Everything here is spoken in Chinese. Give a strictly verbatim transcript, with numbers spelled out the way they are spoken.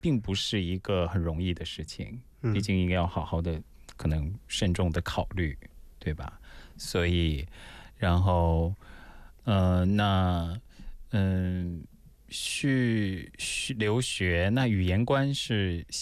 并不是一个很容易的事情， 嗯毕竟应该要好好的，可能慎重的考虑，对吧？所以，然后，呃，那，嗯、去去留学，那语言关是